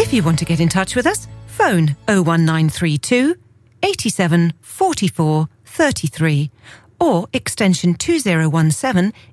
If you want to get in touch with us, phone 01932 87 44 33 or extension 2017